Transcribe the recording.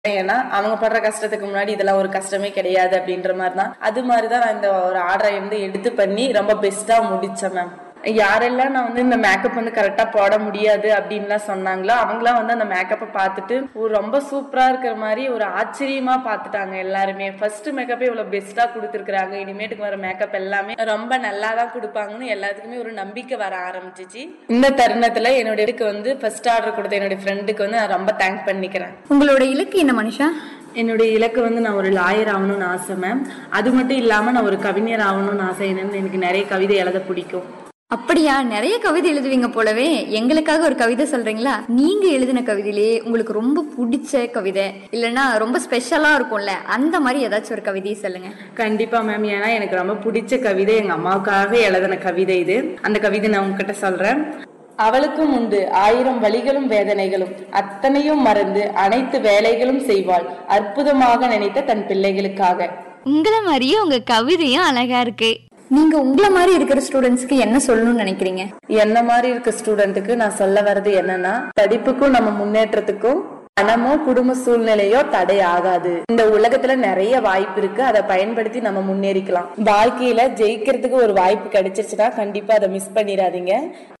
ஏன்னா அவங்க படுற கஷ்டத்துக்கு முன்னாடி இதெல்லாம் ஒரு கஷ்டமே கிடையாது அப்படின்ற மாதிரிதான். அது மாதிரிதான் நான் இந்த ஒரு ஆர்டரை எடுத்து பண்ணி ரொம்ப பெஸ்டா முடிச்சேன் மேம். யாரெல்லாம் நான் இந்த மேக்கப் கரெக்டா போட முடியாது அப்படின்லாம் சொன்னாங்களோ அவங்களாம் அந்த மேக்கப்பை பார்த்துட்டு ரொம்ப சூப்பரா இருக்கிற மாதிரி ஒரு ஆச்சரியமா பார்த்துட்டாங்க எல்லாருமே. ஃபர்ஸ்ட் மேக்கப்பே இவ்வளவு பெஸ்டா கொடுத்துருக்காங்க, இனிமேட்டுக்கு வர மேக்கப் எல்லாமே ரொம்ப நல்லா தான் கொடுப்பாங்கன்னு எல்லாத்துக்குமே ஒரு நம்பிக்கை வர ஆரம்பிச்சிச்சு. இந்த தருணத்துல என்னுடைய ஃபர்ஸ்ட் ஆர்டர் கொடுத்த என்னுடைய ஃப்ரெண்டுக்கு நான் ரொம்ப தேங்க் பண்ணிக்கிறேன். உங்களோட இலக்கு என்ன மனிஷா? என்னுடைய இலக்கு நான் ஒரு லாயர் ஆகணும்னு ஆசை மேம். அது மட்டும் இல்லாம நான் ஒரு கவிஞர் ஆகணும்னு ஆசை. என்னன்னு எனக்கு நிறைய கவிதை எழுத பிடிக்கும். அப்படியா? நிறைய கவிதை எழுதுவீங்க போலவே. எங்களுக்காக ஒரு கவிதை சொல்றீங்களா? நீங்க எழுதின கவிதையிலேயே உங்களுக்கு ரொம்ப பிடிச்ச கவிதை இல்லைன்னா ரொம்ப ஸ்பெஷலா இருக்கும்ல, அந்த மாதிரி ஏதாச்சும் ஒரு கவிதையை சொல்லுங்க. கண்டிப்பா மேம். ஏன்னா எனக்கு ரொம்ப பிடிச்ச கவிதை எங்க அம்மாவுக்காக எழுதின கவிதை இது. அந்த கவிதை நான் உங்ககிட்ட சொல்றேன். அவளுக்கும் உண்டு 1000 வலிகளும் வேதனைகளும், அத்தனையும் மறந்து அனைத்து வேலைகளும் செய்வாள், அற்புதமாக நினைத்த தன் பிள்ளைகளுக்காக. உங்களை மாதிரியே உங்க கவிதையும் அழகா இருக்கு. நீங்க உங்களை மாதிரி இருக்கிற ஸ்டூடெண்ட்ஸ்க்கு என்ன சொல்லணும்னு நினைக்கிறீங்க? என்ன மாதிரி இருக்க ஸ்டூடெண்ட்டுக்கு நான் சொல்ல வர்றது என்னன்னா, படிப்புக்கும் நம்ம முன்னேற்றத்துக்கும் பணமோ குடும்ப சூழ்நிலையோ தடை ஆகாது. இந்த உலகத்துல நிறைய வாய்ப்பு இருக்கு, அதை பயன்படுத்தி நம்ம முன்னேறிக்கலாம். வாழ்க்கையில ஜெயிக்கிறதுக்கு ஒரு வாய்ப்பு கிடைச்சிருச்சுன்னா கண்டிப்பா அதை மிஸ் பண்ணிடாதீங்க.